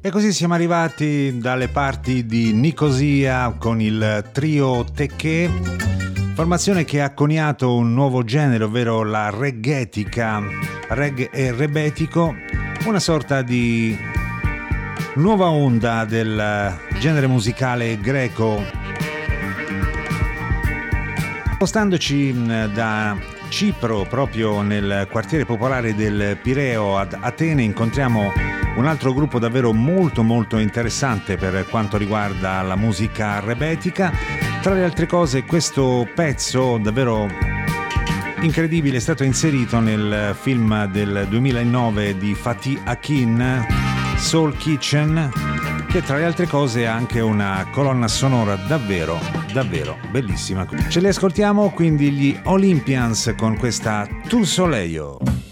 E così siamo arrivati dalle parti di Nicosia con il trio Teché, formazione che ha coniato un nuovo genere, ovvero la reggetica, reggae e rebetico, una sorta di nuova onda del genere musicale greco. Spostandoci da Cipro, proprio nel quartiere popolare del Pireo ad Atene, incontriamo un altro gruppo davvero molto molto interessante per quanto riguarda la musica rebetica. Tra le altre cose, questo pezzo davvero incredibile è stato inserito nel film del 2009 di Fatih Akin, Soul Kitchen, che tra le altre cose ha anche una colonna sonora davvero davvero bellissima. Ce li ascoltiamo quindi gli Olympians con questa Tu Soleil.